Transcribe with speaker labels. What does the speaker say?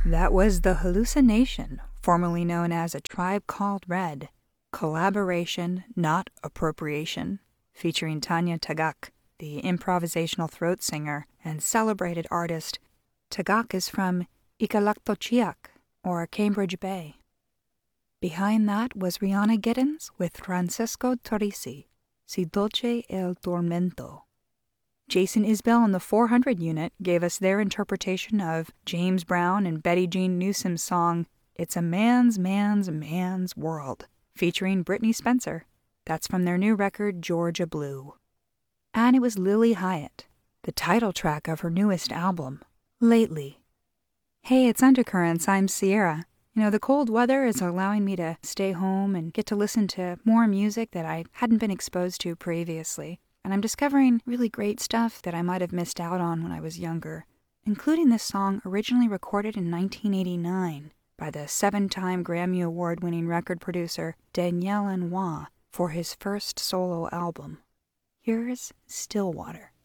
Speaker 1: That was The Hallucination, formerly known as A Tribe Called Red, Collaboration, Not Appropriation, featuring Tanya Tagaq, the improvisational throat singer and celebrated artist. Tagaq is from Iqaluit, or Cambridge Bay. Behind that was Rihanna Giddens with Francesco Torrisi, Si Dolce El Tormento. Jason Isbell and the 400 Unit gave us their interpretation of James Brown and Betty Jean Newsom's song It's a Man's World, featuring Brittany Spencer. That's from their new record Georgia Blue. And it was Lily Hyatt, the title track of her newest album, Lately. Hey, it's Undercurrents, I'm Sierra. The cold weather is allowing me to stay home and get to listen to more music that I hadn't been exposed to previously. And I'm discovering really great stuff that I might have missed out on when I was younger, including this song originally recorded in 1989 by the 7-time Grammy Award-winning record producer Daniel Lanois for his first solo album. Here's Stillwater.